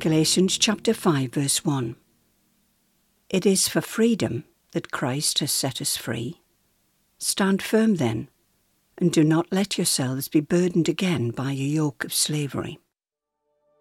Galatians chapter 5 verse 1. It is for freedom that Christ has set us free. Stand firm then, and do not let yourselves be burdened again by a yoke of slavery.